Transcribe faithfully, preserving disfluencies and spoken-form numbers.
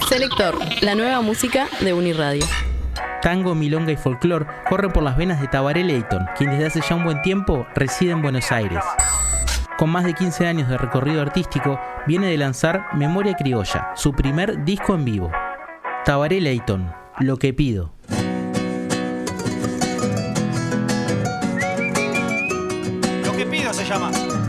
Selector, la nueva música de Uniradio. Tango, milonga y folclor corren por las venas de Tabaré Leyton, quien desde hace ya un buen tiempo reside en Buenos Aires. Con más de quince años de recorrido artístico, viene de lanzar Memoria Criolla, su primer disco en vivo. Tabaré Leyton, Lo que pido. Lo que pido se llama.